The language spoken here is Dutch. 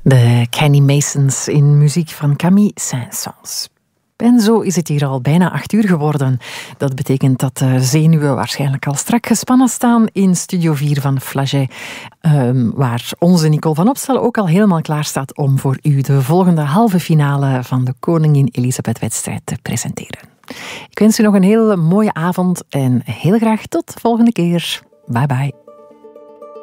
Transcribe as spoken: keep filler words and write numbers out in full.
De Kenny Masons in muziek van Camille Saint-Saëns. En zo is het hier al bijna acht uur geworden. Dat betekent dat de zenuwen waarschijnlijk al strak gespannen staan in Studio vier van Flagey, um, waar onze Nicole van Opstal ook al helemaal klaar staat om voor u de volgende halve finale van de Koningin Elisabeth-wedstrijd te presenteren. Ik wens u nog een hele mooie avond en heel graag tot de volgende keer. Bye bye.